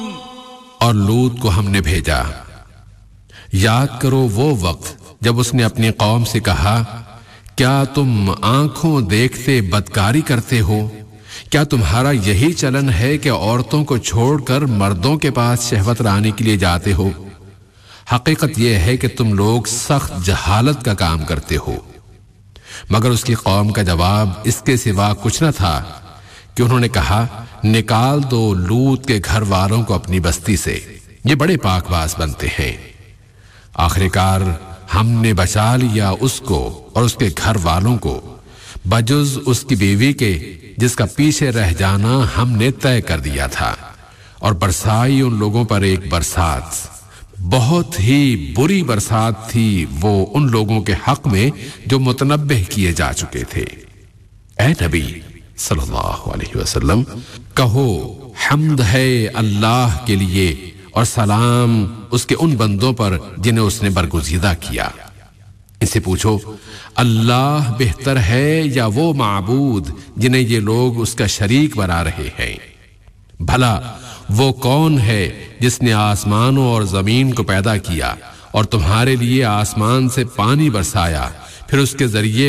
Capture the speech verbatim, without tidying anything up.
اور لوط کو ہم نے بھیجا۔ یاد کرو وہ وقت جب اس نے اپنی قوم سے کہا، کیا تم آنکھوں دیکھتے بدکاری کرتے ہو؟ کیا تمہارا یہی چلن ہے کہ عورتوں کو چھوڑ کر مردوں کے پاس شہوت لانے کے لیے جاتے ہو؟ حقیقت یہ ہے کہ تم لوگ سخت جہالت کا کام کرتے ہو۔ مگر اس کی قوم کا جواب اس کے سوا کچھ نہ تھا کہ انہوں نے کہا، نکال دو لوط کے گھر والوں کو اپنی بستی سے، یہ بڑے پاک باز بنتے ہیں۔ آخر کار ہم نے بچا لیا اس کو اور اس کے گھر والوں کو، بجز اس کی بیوی کے جس کا پیچھے رہ جانا ہم نے طے کر دیا تھا، اور برسائی ان لوگوں پر ایک برسات، بہت ہی بری برسات تھی وہ ان لوگوں کے حق میں جو متنبہ کیے جا چکے تھے۔ اے نبی صلی اللہ علیہ وسلم، کہو حمد ہے اللہ کے لیے اور سلام اس کے ان بندوں پر جنہیں اس نے برگزیدہ کیا۔ ان سے پوچھو، اللہ بہتر ہے یا وہ معبود جنہیں یہ لوگ اس کا شریک بنا رہے ہیں؟ بھلا وہ کون ہے جس نے آسمانوں اور زمین کو پیدا کیا اور تمہارے لیے آسمان سے پانی برسایا، پھر اس کے ذریعے